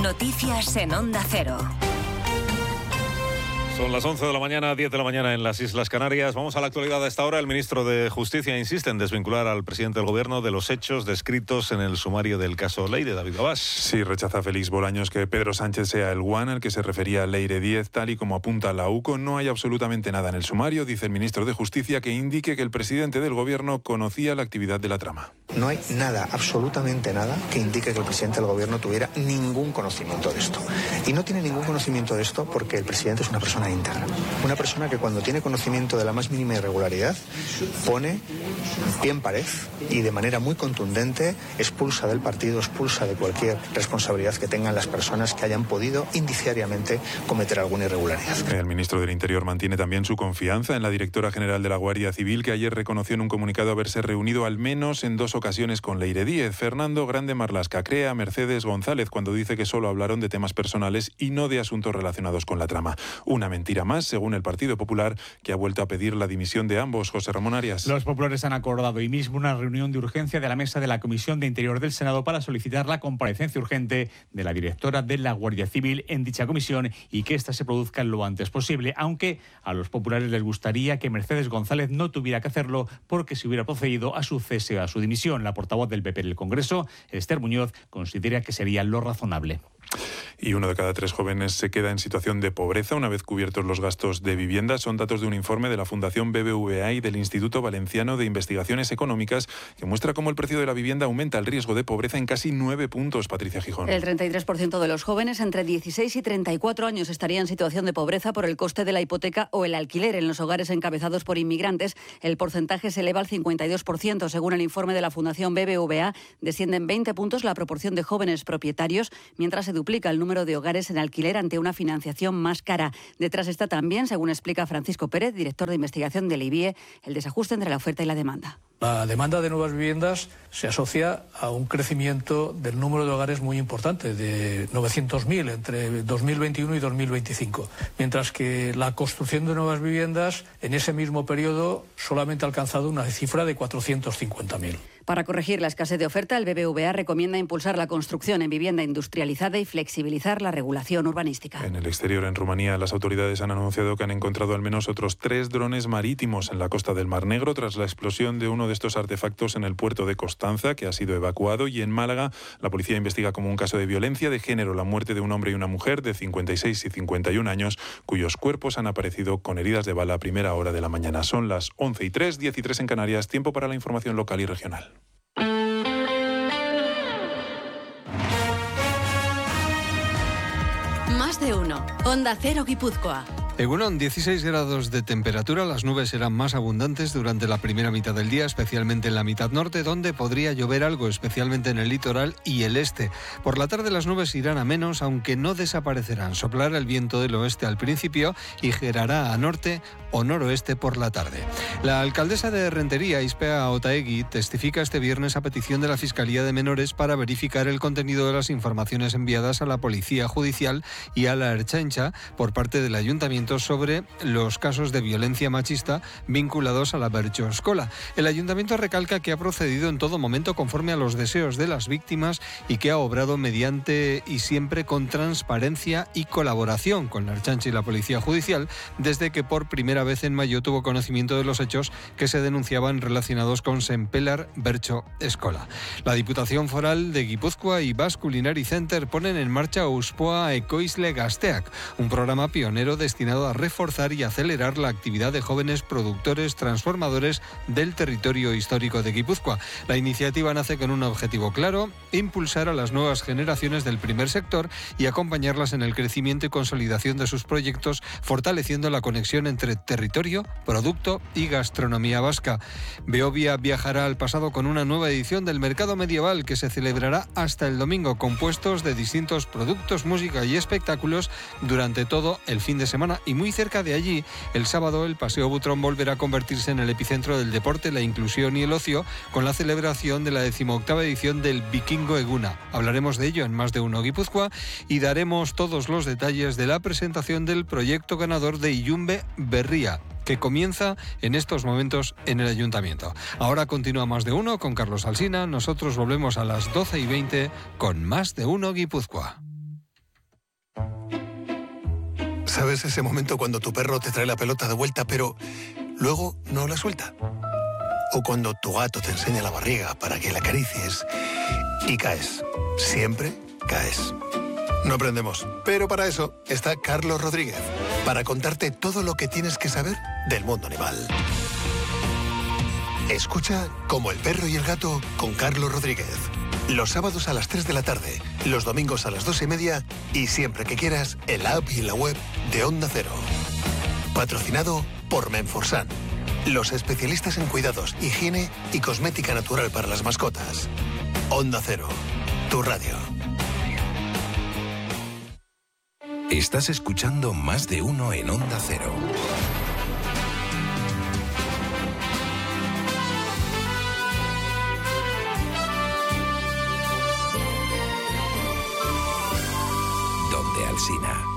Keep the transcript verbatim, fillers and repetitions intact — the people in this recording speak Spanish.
Noticias en Onda Cero. Son las once de la mañana, diez de la mañana en las Islas Canarias. Vamos a la actualidad a esta hora. El ministro de Justicia insiste en desvincular al presidente del Gobierno de los hechos descritos en el sumario del caso Leire. David Gabás. Sí, rechaza Félix Bolaños que Pedro Sánchez sea el guan al que se refería Leire diez, tal y como apunta la U C O. No hay absolutamente nada en el sumario, dice el ministro de Justicia, que indique que el presidente del Gobierno conocía la actividad de la trama. No hay nada, absolutamente nada, que indique que el presidente del Gobierno tuviera ningún conocimiento de esto. Y no tiene ningún conocimiento de esto porque el presidente es una persona íntegra. Una persona que cuando tiene conocimiento de la más mínima irregularidad pone pie en pared y de manera muy contundente expulsa del partido, expulsa de cualquier responsabilidad que tengan las personas que hayan podido indiciariamente cometer alguna irregularidad. El ministro del Interior mantiene también su confianza en la directora general de la Guardia Civil, que ayer reconoció en un comunicado haberse reunido al menos en dos ocasiones con Leire diez. Fernando Grande Marlasca crea a Mercedes González cuando dice que solo hablaron de temas personales y no de asuntos relacionados con la trama. Una mentira más, según el Partido Popular, que ha vuelto a pedir la dimisión de ambos. José Ramón Arias. Los populares han acordado hoy mismo una reunión de urgencia de la mesa de la Comisión de Interior del Senado para solicitar la comparecencia urgente de la directora de la Guardia Civil en dicha comisión y que ésta se produzca lo antes posible, aunque a los populares les gustaría que Mercedes González no tuviera que hacerlo porque se hubiera procedido a su cese o a su dimisión. La portavoz del P P en el Congreso, Esther Muñoz, considera que sería lo razonable. Y uno de cada tres jóvenes se queda en situación de pobreza una vez cubiertos los gastos de vivienda. Son datos de un informe de la Fundación B B V A y del Instituto Valenciano de Investigaciones Económicas que muestra cómo el precio de la vivienda aumenta el riesgo de pobreza en casi nueve puntos. Patricia Gijón. El treinta y tres por ciento de los jóvenes entre dieciséis y treinta y cuatro años estaría en situación de pobreza por el coste de la hipoteca o el alquiler. En los hogares encabezados por inmigrantes, el porcentaje se eleva al cincuenta y dos por ciento. Según el informe de la Fundación B B V A, desciende en veinte puntos la proporción de jóvenes propietarios, mientras se duplica el número de hogares en alquiler ante una financiación más cara. Detrás está también, según explica Francisco Pérez, director de investigación del I B I E, el desajuste entre la oferta y la demanda. La demanda de nuevas viviendas se asocia a un crecimiento del número de hogares muy importante, de novecientos mil entre dos mil veintiuno y dos mil veinticinco, mientras que la construcción de nuevas viviendas en ese mismo periodo solamente ha alcanzado una cifra de cuatrocientos cincuenta mil. Para corregir la escasez de oferta, el B B V A recomienda impulsar la construcción en vivienda industrializada y flexibilizar la regulación urbanística. En el exterior, en Rumanía, las autoridades han anunciado que han encontrado al menos otros tres drones marítimos en la costa del Mar Negro tras la explosión de uno de estos artefactos en el puerto de Constanza, que ha sido evacuado. Y en Málaga, la policía investiga como un caso de violencia de género la muerte de un hombre y una mujer de cincuenta y seis y cincuenta y un años, cuyos cuerpos han aparecido con heridas de bala a primera hora de la mañana. Son las once y tres, diez y tres en Canarias. Tiempo para la información local y regional. Más de uno. Onda Cero Guipúzcoa. Egunon, dieciséis grados de temperatura, las nubes serán más abundantes durante la primera mitad del día, especialmente en la mitad norte, donde podría llover algo, especialmente en el litoral y el este. Por la tarde las nubes irán a menos, aunque no desaparecerán. Soplará el viento del oeste al principio y girará a norte o noroeste por la tarde. La alcaldesa de Rentería, Ispea Otaegui, testifica este viernes a petición de la Fiscalía de Menores para verificar el contenido de las informaciones enviadas a la Policía Judicial y a la Ertzaintza por parte del Ayuntamiento sobre los casos de violencia machista vinculados a la Bertxo-Eskola. El Ayuntamiento recalca que ha procedido en todo momento conforme a los deseos de las víctimas y que ha obrado mediante y siempre con transparencia y colaboración con la Ertzaintza y la Policía Judicial desde que por primera vez en mayo tuvo conocimiento de los hechos que se denunciaban relacionados con Senpelar Bertxo-Eskola. La Diputación Foral de Guipúzcoa y Basque Culinary Center ponen en marcha Auspoa Ekoizle Gazteak, un programa pionero destinado a reforzar y acelerar la actividad de jóvenes productores transformadores del territorio histórico de Guipúzcoa. La iniciativa nace con un objetivo claro: impulsar a las nuevas generaciones del primer sector y acompañarlas en el crecimiento y consolidación de sus proyectos, fortaleciendo la conexión entre territorio, producto y gastronomía vasca. Beovia viajará al pasado con una nueva edición del Mercado Medieval que se celebrará hasta el domingo, compuestos de distintos productos, música y espectáculos durante todo el fin de semana. Y muy cerca de allí, el sábado, el Paseo Butrón volverá a convertirse en el epicentro del deporte, la inclusión y el ocio, con la celebración de la decimoctava edición del Vikingo Eguna. Hablaremos de ello en Más de Uno Guipúzcoa y daremos todos los detalles de la presentación del proyecto ganador de Iyumbe Berria, que comienza en estos momentos en el Ayuntamiento. Ahora continúa Más de Uno con Carlos Alsina. Nosotros volvemos a las doce y veinte con Más de Uno Guipúzcoa. ¿Sabes ese momento cuando tu perro te trae la pelota de vuelta, pero luego no la suelta? O cuando tu gato te enseña la barriga para que la acaricies y caes. Siempre caes. No aprendemos, pero para eso está Carlos Rodríguez, para contarte todo lo que tienes que saber del mundo animal. Escucha Como el perro y el gato con Carlos Rodríguez. Los sábados a las tres de la tarde, los domingos a las dos y media y siempre que quieras en la app y en la web de Onda Cero. Patrocinado por Menforsan, los especialistas en cuidados, higiene y cosmética natural para las mascotas. Onda Cero, tu radio. Estás escuchando Más de Uno en Onda Cero. Donde Alsina.